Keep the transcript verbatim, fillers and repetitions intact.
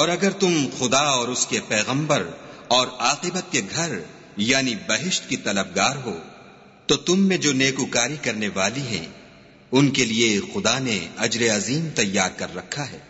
और अगर तुम खुदा और उसके पैगंबर और आखिरत के घर यानी बहिश्त की तलबगार हो, तो तुम में जो नेकुकारी करने वाली हैं उनके लिए खुदा ने अजर अजीम तैयार कर रखा है।